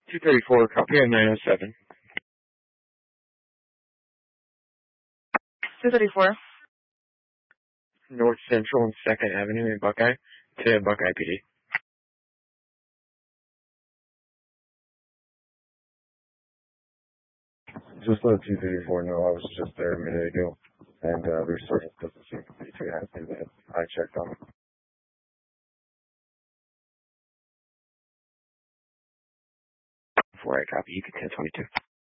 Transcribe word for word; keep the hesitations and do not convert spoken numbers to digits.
two thirty-four, copy on nine oh seven. two thirty-four. North Central and second Avenue in Buckeye to Buckeye P D. Just let two thirty-four know I was just there a minute ago, and uh, their service doesn't seem to be too happy that I checked on them. Before I copy, you can ten twenty-two.